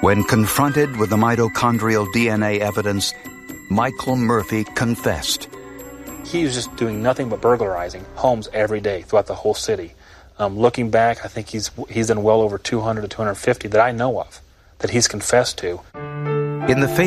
When confronted with the mitochondrial DNA evidence, Michael Murphy confessed. He was just doing nothing but burglarizing homes every day throughout the whole city. Looking back, I think he's done well over 200 to 250 that I know of, that he's confessed to. In the face